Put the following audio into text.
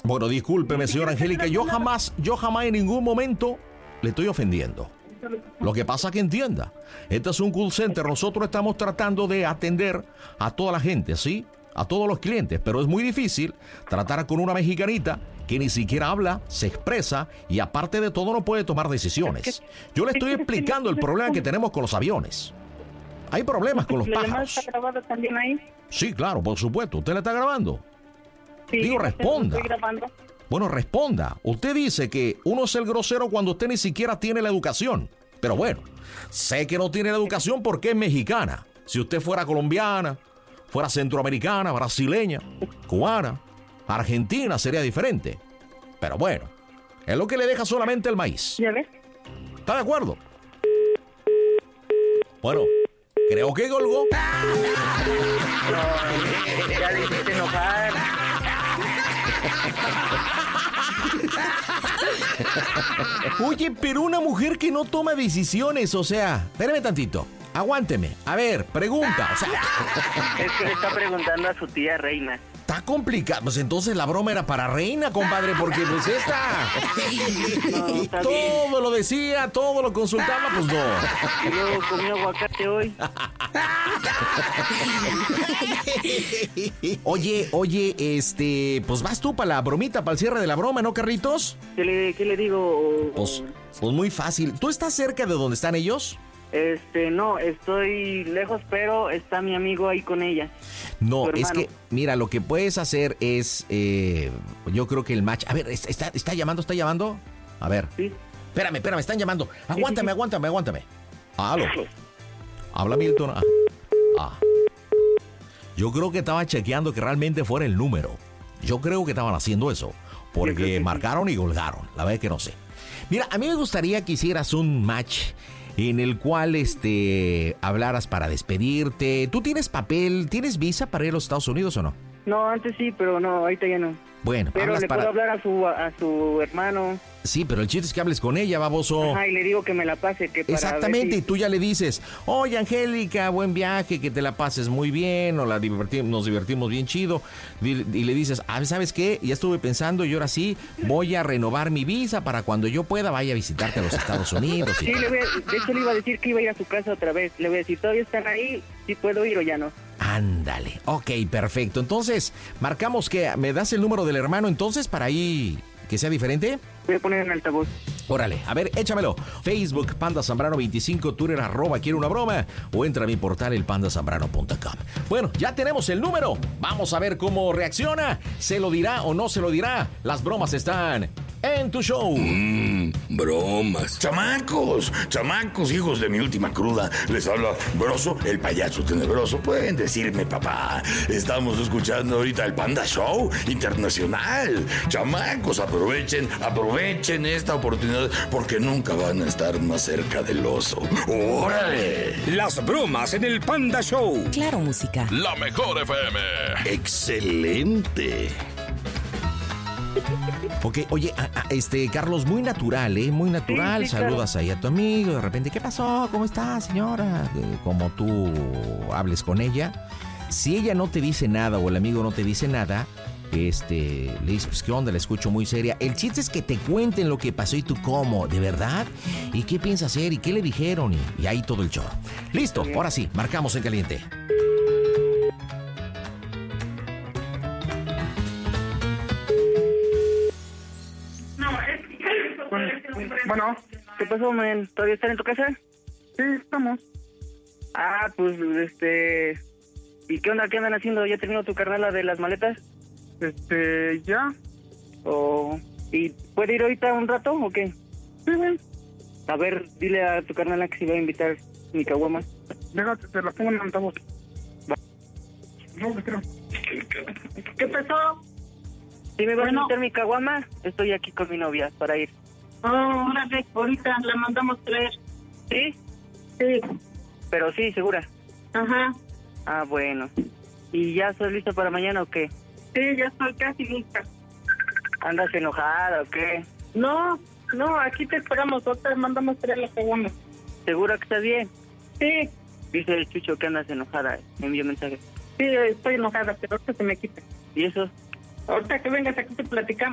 Bueno, discúlpeme, señora Angélica, yo jamás en ningún momento le estoy ofendiendo. Lo que pasa es que entienda, este es un call center, nosotros estamos tratando de atender a toda la gente, ¿sí? A todos los clientes, pero es muy difícil tratar con una mexicanita que ni siquiera habla, se expresa y aparte de todo no puede tomar decisiones. Yo le estoy explicando el problema que tenemos con los aviones. Hay problemas con los pájaros. ¿Está grabado también ahí? Sí, claro, por supuesto. ¿Usted le está grabando? Sí, Digo, responda. estoy grabando. Bueno, responda. Usted dice que uno es el grosero cuando usted ni siquiera tiene la educación. Pero bueno, sé que no tiene la educación porque es mexicana. Si usted fuera colombiana, fuera centroamericana, brasileña, cubana, argentina, sería diferente. Pero bueno, es lo que le deja solamente el maíz. ¿Ya ves? ¿Está de acuerdo? Bueno, creo que colgó. No, ya le hiciste enojar. Oye, pero una mujer que no toma decisiones, o sea, espérame tantito, aguánteme. A ver, pregunta, o sea, Es que le está preguntando a su tía Reina. está complicado. Pues entonces la broma era para Reina, compadre, porque pues esta No, está bien. todo lo decía, todo lo consultaba, pues no. Yo comí aguacate hoy. Oye, pues vas tú para la bromita, para el cierre de la broma, ¿no, Carlitos? ¿Qué le digo? Pues muy fácil. ¿Tú estás cerca de donde están ellos? No, estoy lejos, pero está mi amigo ahí con ella. No, Tu es hermano. que, mira, lo que puedes hacer es, yo creo que el match... A ver, ¿está llamando? A ver. Sí. Espérame, están llamando. Aguántame, sí. aguántame. Aló. Habla Milton. Yo creo que estaba chequeando que realmente fuera el número. Yo creo que estaban haciendo eso. Porque creo que sí. marcaron y colgaron. La verdad es que no sé. Mira, a mí me gustaría que hicieras un match en el cual hablaras para despedirte. ¿Tú tienes papel, tienes visa para ir a los Estados Unidos o no? No, antes sí, pero no, ahorita ya no. Bueno, Pero hablas le para... puedo hablar a su hermano. Sí, pero el chiste es que hables con ella, baboso. Ajá, y le digo que me la pase, que para Exactamente, ver y tú ya le dices, oye Angélica, buen viaje, que te la pases muy bien, o nos divertimos bien chido, y le dices, ¿sabes qué? Ya estuve pensando y ahora sí, voy a renovar mi visa para cuando yo pueda vaya a visitarte a los Estados Unidos. Sí, de hecho le iba a decir que iba a ir a su casa otra vez. Le voy a decir, ¿todavía están ahí? ¿Sí puedo ir o ya no? Ándale, ok, perfecto. Entonces, marcamos que me das el número del hermano entonces para ahí que sea diferente. Voy a poner en altavoz. Órale, a ver, échamelo. Facebook, Panda Zambrano 25, Twitter, @quiero una broma, o entra a mi portal elpandazambrano.com. Bueno, ya tenemos el número. Vamos a ver cómo reacciona. ¿Se lo dirá o no se lo dirá? Las bromas están en tu show. Bromas. Chamacos, hijos de mi última cruda. Les habla Broso, el payaso tenebroso. Pueden decirme, papá. Estamos escuchando ahorita el Panda Show Internacional. Chamacos, aprovechen esta oportunidad porque nunca van a estar más cerca del oso. ¡Órale! Las bromas en el Panda Show. Claro, música. La mejor FM. ¡Excelente! Ok, oye, Carlos, muy natural, muy natural. Sí, Saludas ahí a tu amigo, de repente, ¿qué pasó? ¿Cómo estás, señora? Como tú hables con ella. Si ella no te dice nada o el amigo no te dice nada, le dices, pues, ¿qué onda? La escucho muy seria. El chiste es que te cuenten lo que pasó y tú, ¿cómo? ¿De verdad? ¿Y qué piensa hacer? ¿Y qué le dijeron? Y ahí todo el show. Listo, ahora sí, marcamos en caliente. Bueno, ¿qué pasó, men? ¿Todavía están en tu casa? Sí, estamos. Ah, pues, ¿y qué onda? ¿Qué andan haciendo? ¿Ya terminó tu carnala de las maletas? Ya. ¿Y puede ir ahorita un rato o qué? Sí, güey. A ver, dile a tu carnala que si va a invitar mi caguama. Déjate, te la pongo en altavoz. Va. No, creo. ¿Qué pasó? Si me vas a invitar mi caguama, estoy aquí con mi novia para ir. Órale, ahorita la mandamos traer. ¿Sí? Sí. Pero sí, segura. Ajá. Ah, bueno. ¿Y ya estás lista para mañana o qué? Sí, ya estoy casi lista. ¿Andas enojada o qué? No, aquí te esperamos. Otra mandamos traer la segunda. ¿Segura que estás bien? Sí. Dice el Chucho que andas enojada. Me envió mensaje. Sí, estoy enojada, pero ahorita se me quita. ¿Y eso? Ahorita que vengas aquí te platicamos.